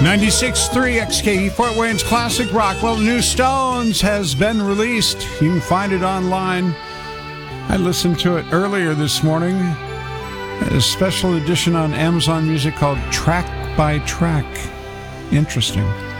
96.3 XKE Fort Wayne's Classic Rock. Well, the new Stones has been released. You can find it online. I listened to it earlier this morning. A special edition on Amazon Music called Track by Track. Interesting.